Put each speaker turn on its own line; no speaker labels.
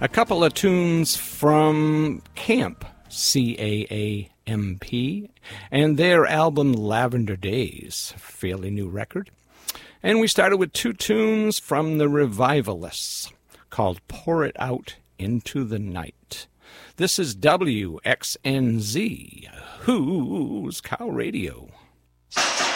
A couple of tunes from Camp, C-A-A-M-P, and their album Lavender Days, fairly new record. And we started with two tunes from the Revivalists called Pour It Out Into the Night. This is WXNZ, Who's Cow Radio.